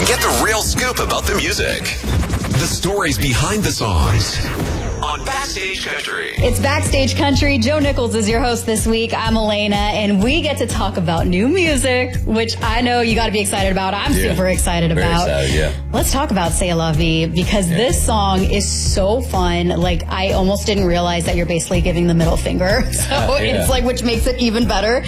Get the real scoop about the music. The stories behind the songs. On Backstage Country. It's Backstage Country. Joe Nichols is your host this week. I'm Elena, and we get to talk about new music, which I know you got to be excited about. I'm super excited about. Very excited, yeah. Let's talk about C'est La Vie, because this song is so fun. Like, I almost didn't realize that you're basically giving the middle finger. So it's like, which makes it even better.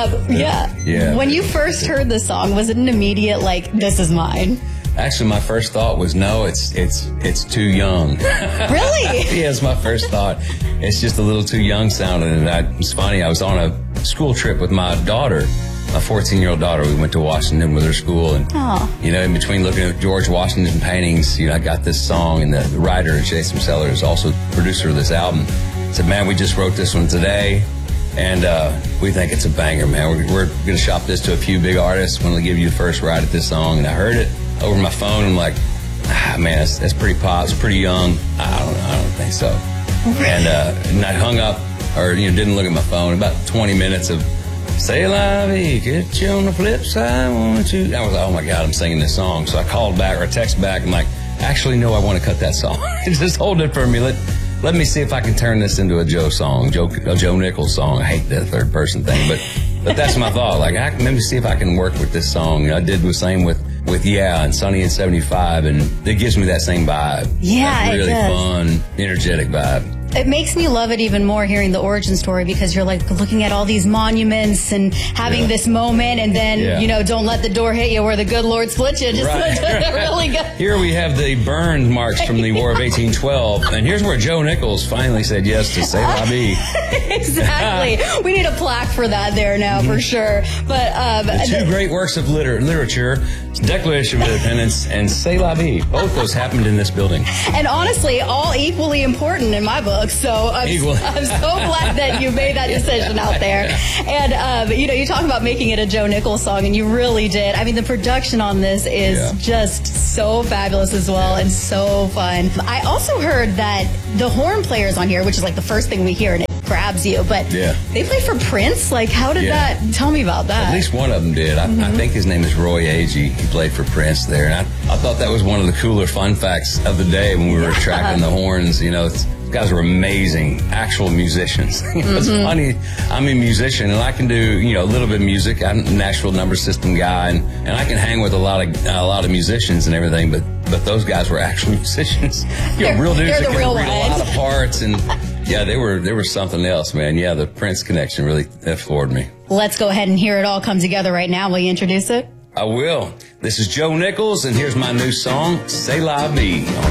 Yeah. When you first heard the song, was it an immediate, like, this is mine? Actually, my first thought was, no, it's too young. Really? Yeah, it's my first thought. It's just a little too young sounding. And it's funny, I was on a school trip with my daughter, my 14-year-old daughter. We went to Washington with her school. And, you know, in between looking at George Washington paintings, you know, I got this song, and the writer, Jason Sellers, is also the producer of this album. Said, man, we just wrote this one today. And we think it's a banger, man. We're going to shop this to a few big artists. We're going to give you the first ride at this song. And I heard it over my phone. I'm like, man, that's pretty pop. It's pretty young. I don't think so. And I hung up, or didn't look at my phone. About 20 minutes of C'est La Vie, get you on the flip side, won't you? I was like, oh my God, I'm singing this song. So I called back, or text back. I'm like, actually, no, I want to cut that song. Just hold it for me. Let me see if I can turn this into a Joe song, a Joe Nichols song. I hate that third person thing, but that's my thought. Like, let me see if I can work with this song. I did the same with Yeah and Sunny in 75, and it gives me that same vibe. Yeah, that really it does. Fun, energetic vibe. It makes me love it even more hearing the origin story, because you're like looking at all these monuments and having this moment, and then, don't let the door hit you where the good Lord split you. Just really good. Here we have the burn marks from the War of 1812, and here's where Joe Nichols finally said yes to C'est La Vie. Exactly. We need a plaque for that there now, for sure. But the two great works of literature, Declaration of Independence and C'est La Vie. Both those happened in this building. And honestly, all equally important in my book. So I'm so glad that you made that decision out there. And, you talk about making it a Joe Nichols song, and you really did. I mean, the production on this is just so fabulous as well, and so fun. I also heard that the horn players on here, which is like the first thing we hear, and it grabs you, but they play for Prince. Like, how did that? Tell me about that. At least one of them did. I think his name is Roy Agee. He played for Prince there. And I thought that was one of the cooler fun facts of the day when we were tracking the horns. These guys are amazing, actual musicians. It's funny, I'm a musician, and I can do, a little bit of music. I'm a Nashville number system guy, and I can hang with a lot of musicians and everything, but those guys were actual musicians. Real dudes that can read a lot of parts, and they were something else, man. Yeah, the Prince connection really floored me. Let's go ahead and hear it all come together right now. Will you introduce it? I will. This is Joe Nichols, and here's my new song, C'est La Vie.